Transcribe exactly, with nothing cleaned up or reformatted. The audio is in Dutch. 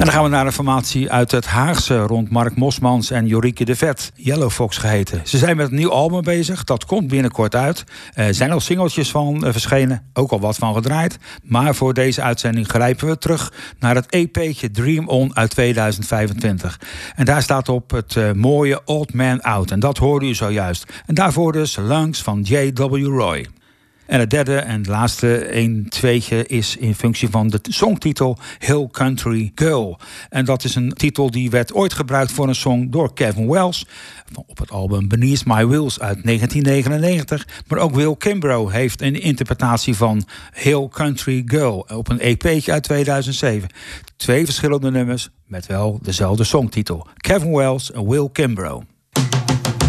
dan gaan we naar een formatie uit het Haagse rond Mark Mosmans en Jorike de Vet, Yellow Fox geheten. Ze zijn met een nieuw album bezig, dat komt binnenkort uit. Er zijn al singeltjes van uh, verschenen, ook al wat van gedraaid. Maar voor deze uitzending grijpen we terug naar het E P'tje Dream On uit tweeduizend vijfentwintig. En daar staat op het uh, mooie Old Man Out. En dat hoorde u zojuist. En daarvoor dus Lungs van J W Roy. En het derde en het laatste een tweetje is in functie van de songtitel Hill Country Girl. En dat is een titel die werd ooit gebruikt voor een song door Kevin Wells op het album Beneath My Wheels uit negentien negenennegentig. Maar ook Will Kimbrough heeft een interpretatie van Hill Country Girl op een E P'tje uit tweeduizend zeven. Twee verschillende nummers met wel dezelfde songtitel. Kevin Wells en Will Kimbrough.